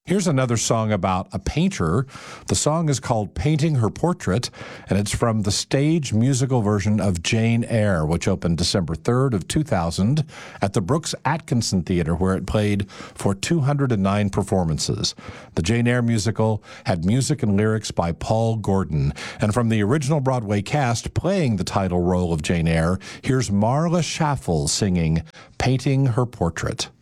Here's another song about a painter. The song is called Painting Her Portrait, and it's from the stage musical version of Jane Eyre, which opened December 3rd of 2000 at the Brooks Atkinson Theater, where it played for 209 performances. The Jane Eyre musical had music and lyrics by Paul Gordon, and from the original Broadway cast playing the title role of Jane Eyre, here's Marla Schaffel singing Painting Her Portrait.